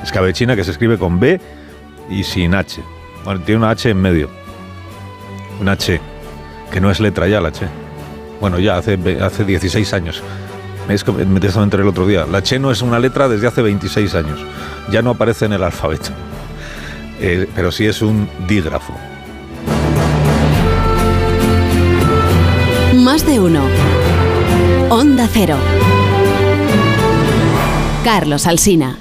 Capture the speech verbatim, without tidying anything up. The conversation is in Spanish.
Escabechina, que se escribe con B y sin H. Bueno, tiene una H en medio. Una H, que no es letra ya la H. Bueno, ya hace, hace dieciséis años. Es que me me enteré el otro día. La H no es una letra desde hace veintiséis años. Ya no aparece en el alfabeto. Eh, pero sí es un dígrafo. Más de uno. Onda Cero. Carlos Alsina.